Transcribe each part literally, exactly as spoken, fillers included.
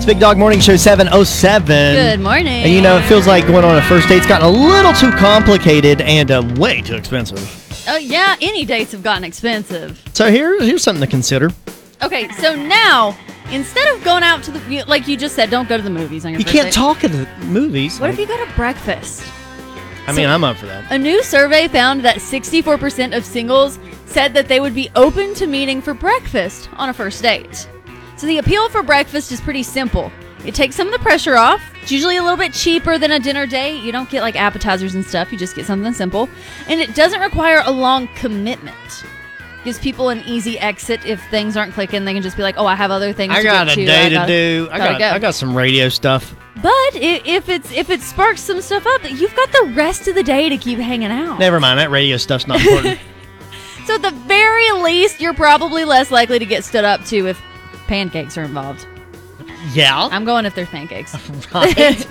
Big Dog Morning Show seven oh seven. Good morning. And you know, it feels like going on a first date's gotten a little too complicated and uh, way too expensive. Oh, yeah, any dates have gotten expensive. So here, here's something to consider. Okay, so now, instead of going out to the, like you just said, don't go to the movies on your You first can't date. talk at the movies. What like, if you go to breakfast? I So- mean, I'm up for that. A new survey found that sixty-four percent of singles said that they would be open to meeting for breakfast on a first date. So the appeal for breakfast is pretty simple. It takes some of the pressure off. It's usually a little bit cheaper than a dinner date. You don't get like appetizers and stuff. You just get something simple. And it doesn't require a long commitment. Gives people an easy exit if things aren't clicking. They can just be like, oh, I have other things I to got get a to. day I to gotta, do. I gotta got, go. I got some radio stuff. But i- if it's if it sparks some stuff up, you've got the rest of the day to keep hanging out. Never mind, that radio stuff's not important. So at the very least, you're probably less likely to get stood up to if pancakes are involved. Yeah. I'm going if there's pancakes. Right.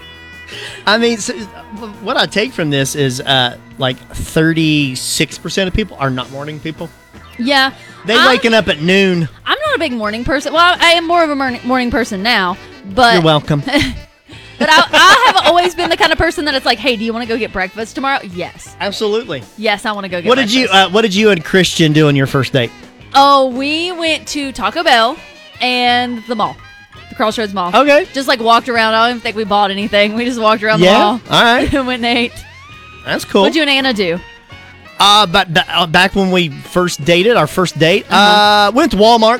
I mean, so, what I take from this is uh, like thirty-six percent of people are not morning people. Yeah. They I'm, waking up at noon. I'm not a big morning person. Well, I am more of a morning, morning person now. But You're welcome. But I, I have always been the kind of person that it's like, hey, do you want to go get breakfast tomorrow? Yes. Absolutely. Yes, I want to go get What breakfast. did you uh, What did you and Christian do on your first date? Oh, we went to Taco Bell and the mall. The Crossroads Mall. Okay. Just like walked around. I don't even think we bought anything. We just walked around Yeah? the mall. All right. And went and ate. That's cool. What'd you and Anna do? Uh, but ba- uh, back when we first dated, our first date, uh, Uh-huh. went to Walmart.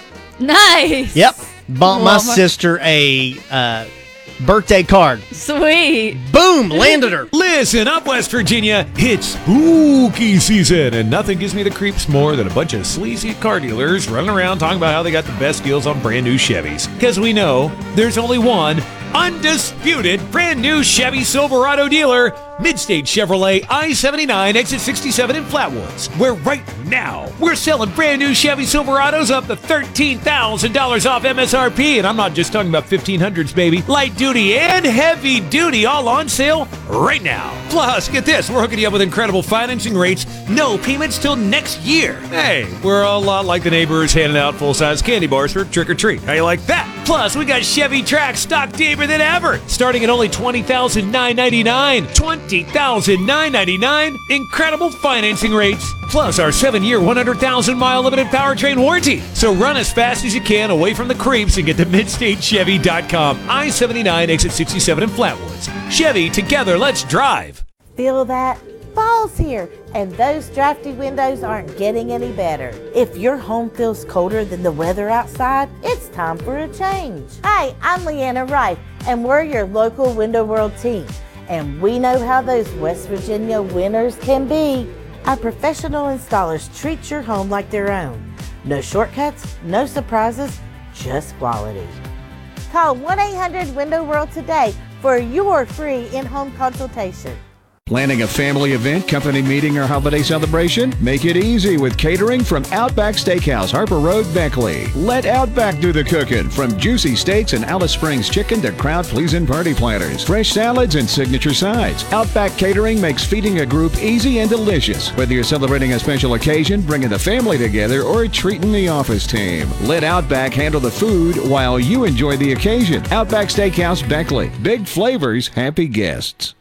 Nice. Yep. Bought my Walmart. sister a uh, birthday card. Sweet. Boom, landed her. Listen up, West Virginia. It's spooky season, and nothing gives me the creeps more than a bunch of sleazy car dealers running around talking about how they got the best deals on brand new Chevys. Because we know there's only one undisputed brand new Chevy Silverado dealer, Midstate Chevrolet I seventy-nine, exit sixty-seven in Flatwoods, where right now we're selling brand new Chevy Silverados up to thirteen thousand dollars off M S R P, and I'm not just talking about fifteen hundreds, baby. Light duty and heavy duty all on sale right now. Plus, get this, we're hooking you up with incredible financing rates, no payments till next year. Hey, we're a lot like the neighbors handing out full-size candy bars for trick or treat. How you like that? Plus, we got Chevy Trax stock deeper than ever, starting at only twenty thousand nine hundred ninety-nine dollars. twenty thousand nine hundred ninety-nine dollars. Incredible financing rates. Plus our seven-year, one hundred thousand mile limited powertrain warranty. So run as fast as you can away from the creeps and get to midstate chevy dot com. I seventy-nine, exit sixty-seven in Flatwoods. Chevy, together, let's drive. Feel that? Fall's here, and those drafty windows aren't getting any better. If your home feels colder than the weather outside, it's time for a change. Hi, I'm Leanna Wright, and we're your local Window World team. And we know how those West Virginia winters can be. Our professional installers treat your home like their own. No shortcuts, no surprises, just quality. Call one eight hundred window world today for your free in-home consultation. Planning a family event, company meeting, or holiday celebration? Make it easy with catering from Outback Steakhouse, Harper Road, Beckley. Let Outback do the cooking, from juicy steaks and Alice Springs chicken to crowd-pleasing party platters, fresh salads, and signature sides. Outback Catering makes feeding a group easy and delicious. Whether you're celebrating a special occasion, bringing the family together, or treating the office team, let Outback handle the food while you enjoy the occasion. Outback Steakhouse, Beckley. Big flavors, happy guests.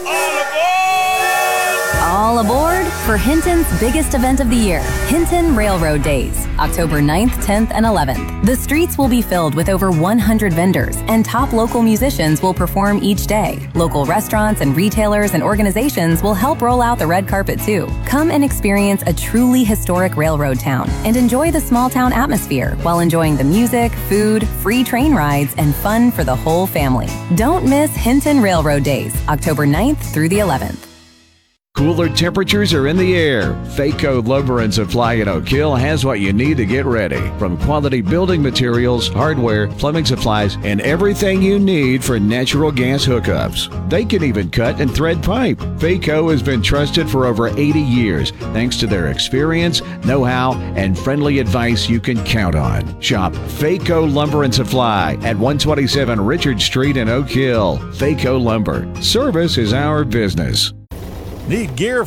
All aboard for Hinton's biggest event of the year, Hinton Railroad Days, October ninth, tenth, and eleventh. The streets will be filled with over one hundred vendors, and top local musicians will perform each day. Local restaurants and retailers and organizations will help roll out the red carpet too. Come and experience a truly historic railroad town and enjoy the small town atmosphere while enjoying the music, food, free train rides, and fun for the whole family. Don't miss Hinton Railroad Days, October ninth through the eleventh. Cooler temperatures are in the air. Fayco Lumber and Supply in Oak Hill has what you need to get ready. From quality building materials, hardware, plumbing supplies, and everything you need for natural gas hookups. They can even cut and thread pipe. Fayco has been trusted for over eighty years thanks to their experience, know-how, and friendly advice you can count on. Shop Fayco Lumber and Supply at one twenty-seven Richard Street in Oak Hill. Fayco Lumber. Service is our business. Need gear